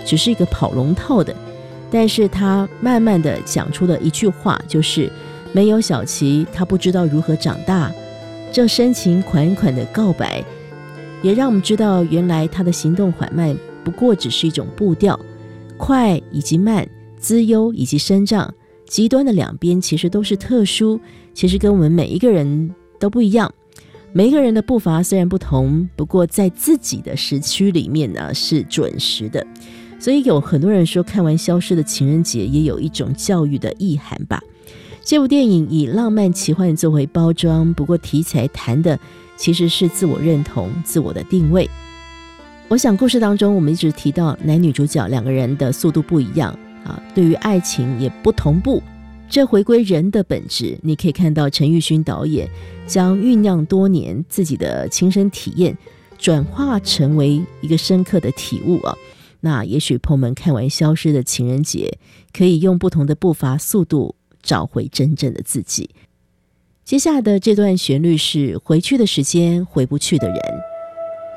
只是一个跑龙套的，但是他慢慢的讲出了一句话，就是没有小琪，他不知道如何长大。这深情款款的告白，也让我们知道，原来他的行动缓慢不过只是一种步调，快以及慢，资优以及生长，极端的两边其实都是特殊，其实跟我们每一个人都不一样。每一个人的步伐虽然不同，不过在自己的时区里面呢是准时的。所以有很多人说，看完《消失的情人节》也有一种教育的意涵吧。这部电影以浪漫奇幻作为包装，不过题材谈的其实是自我认同、自我的定位。我想故事当中我们一直提到男女主角两个人的速度不一样啊，对于爱情也不同步，这回归人的本质。你可以看到陈玉勋导演将酝酿多年自己的亲身体验转化成为一个深刻的体悟啊。那也许朋友们看完《消失的情人节》，可以用不同的步伐速度找回真正的自己。接下来的这段旋律是回去的时间，回不去的人。